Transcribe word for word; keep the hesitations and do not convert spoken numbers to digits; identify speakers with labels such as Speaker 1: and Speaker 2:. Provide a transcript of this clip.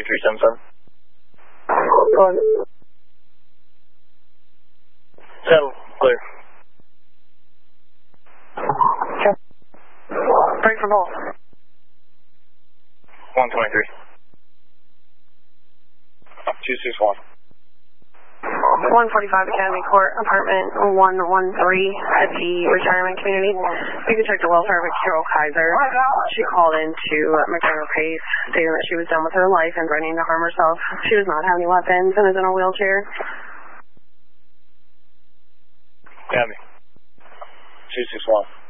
Speaker 1: three three seven seven.
Speaker 2: Go on.
Speaker 1: Settle, clear.
Speaker 2: Okay. Break for both.
Speaker 1: one twenty-three. two six one.
Speaker 2: one forty-five Academy Court, apartment one one three at the retirement community. You can check the welfare of Carol Kaiser. She called in to McDermott Pace, stating that she was done with her life and threatening to harm herself. She does not have any weapons and is in a wheelchair.
Speaker 1: Academy. two six one.